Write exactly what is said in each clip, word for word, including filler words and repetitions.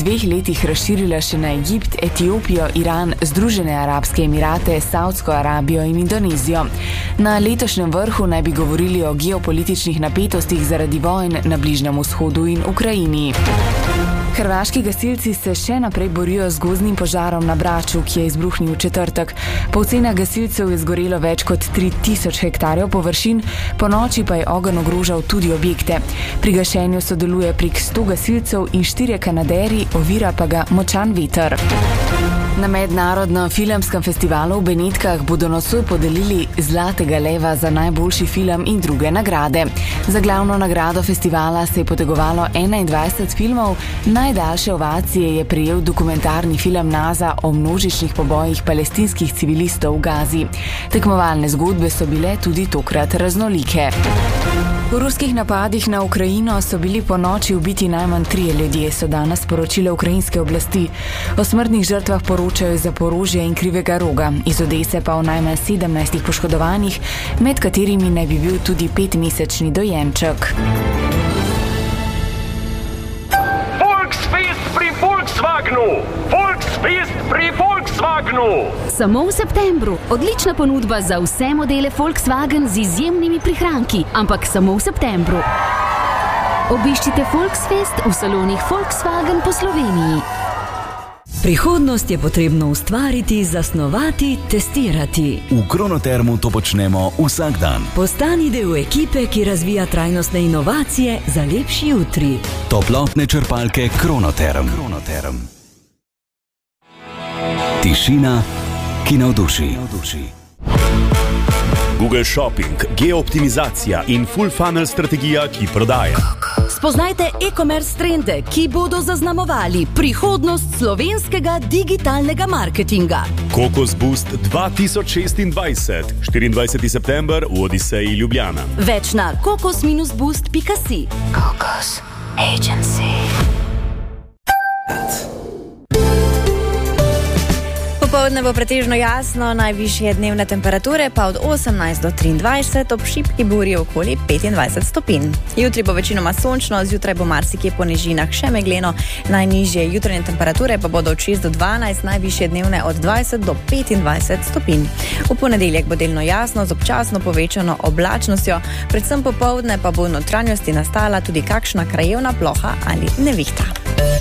dveh letih razširila še na Egipt, Etiopijo, Iran, Združene arabske emirate, Saudsko Arabijo in Indonezijo. Na letošnjem vrhu naj bi govorili o geopolitičnih napetostih zaradi vojn na Bližnjem vzhodu in Ukrajini. Hrvaški gasilci se še naprej borijo z gozdnim požarom na Braču, ki je izbruhnil v četrtek. Po ocenah gasilcev je zgorelo več kot tri tisoč hektarjev površin, po noči pa je ogenj ogrožal tudi objekte. Pri gašenju sodeluje prek sto gasilcev in štirje kanaderi, ovira pa ga močan veter. Na mednarodnem filmskem festivalu v Benetkah bodo nocoj podelili Zlatega leva za najboljši film in druge nagrade. Za glavno nagrado festivala se je potegovalo enaindvajset filmov, najdaljše ovacije je prejel dokumentarni film NASA o množičnih pobojih palestinskih civilistov v Gazi. Tekmovalne zgodbe so bile tudi tokrat raznolike. V ruskih napadih na Ukrajino so bili po noči ubiti najmanj trije ljudje, so danes sporočile ukrajinske oblasti. O smrtnih žrtvah poročajo iz Zaporožja in Krivega Roga, iz Odese pa o najmanj sedemnajstih poškodovanih, med katerimi naj bi bil tudi petmesečni dojenček. Volksfest pri Volkswagenu! Volksfest pri Volkswagenu! Samo v septembru. Odlična ponudba za vse modele Volkswagen z izjemnimi prihranki, ampak samo v septembru. Obiščite Volksfest v salonih Volkswagen po Sloveniji. Prihodnost je potrebno ustvariti, zasnovati, testirati. V Kronotermu to počnemo vsak dan. Postani del ekipe, ki razvija trajnostne inovacije za lepši jutri. Toplotne črpalke Kronoterm. Kronoterm. Tišina, ki navduši. Google Shopping, geooptimizacija in full funnel strategija, ki prodaja. Spoznajte e-commerce trende, ki bodo zaznamovali prihodnost slovenskega digitalnega marketinga. Kokos Boost dva tisoč šestindvajset, štiriindvajseti september v Odiseji Ljubljana. Več na kokos boost pika si. Kokos Agency. Popoldne bo pretežno jasno, najvišje dnevne temperature pa od osemnajst do triindvajset, ob šibki burji okoli petindvajset stopinj. Jutri bo večinoma sončno, zjutraj bo marsikje po nižinah še megleno, najnižje jutranje temperature pa bodo od šest do dvanajst, najvišje dnevne od dvajset do petindvajset stopinj. V ponedeljek bo delno jasno z občasno povečano oblačnostjo, predvsem popoldne pa bo v notranjosti nastala tudi kakšna krajevna ploha ali nevihta.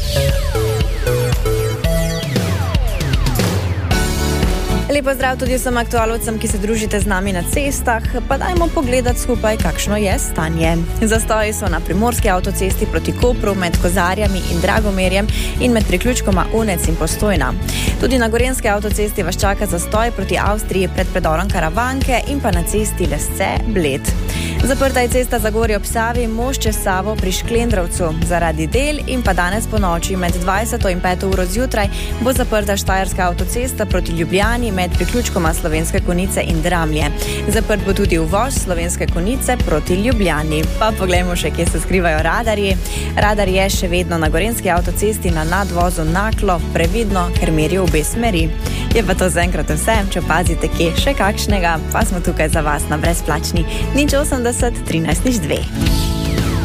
Lepo zdrav tudi vsem aktualovcem, ki se družite z nami na cestah, pa dajmo pogledati skupaj, kakšno je stanje. Zastoji so na primorski avtocesti proti Kopru, med Kozarjami in Dragomerjem in med priključkoma Unec in Postojna. Tudi na gorenski avtocesti vas čaka zastoj proti Avstriji pred predorom Karavanke in pa na cesti Lesce-Bled. Zaprta je cesta Zagorje ob Savi, most čez Savo pri Šklendrovcu. Zaradi del in pa danes po noči med dvajseto in peto uro zjutraj bo zaprta štajerska avtocesta proti Ljubljani med priključkoma Slovenske Konjice in Dramlje. Zaprt bo tudi uvoz Slovenske Konjice proti Ljubljani. Pa poglejmo še, kje se skrivajo radarji. Radar je še vedno na gorenski avtocesti na nadvozu Naklo, previdno, ker merijo obe smeri. Je pa to zaenkrat vse, če pazite kje še kakšnega, pa smo tukaj za vas na brezplačni nič osemdeset trinajst nič dve.